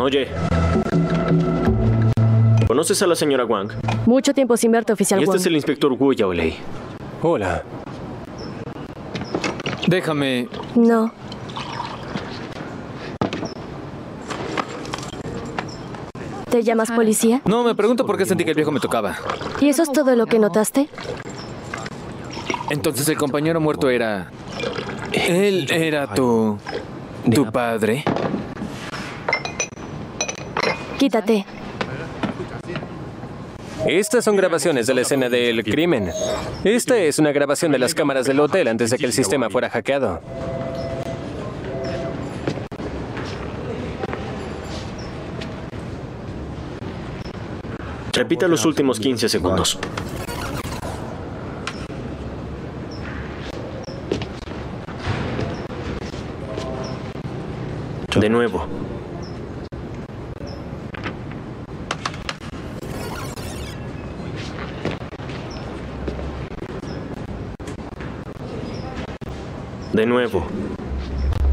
Oye. ¿Conoces a la señora Wang? Mucho tiempo sin verte, oficial Este Wong. es el inspector Wu Yaolei. Hola. Déjame... No. ¿Te llamas policía? No, me pregunto por qué sentí que el viejo me tocaba. ¿Y eso es todo lo que notaste? Entonces el compañero muerto era... Él era tu padre. Quítate. Estas son grabaciones de la escena del crimen. Esta es una grabación de las cámaras del hotel antes de que el sistema fuera hackeado. Repita los últimos 15 segundos. De nuevo. De nuevo.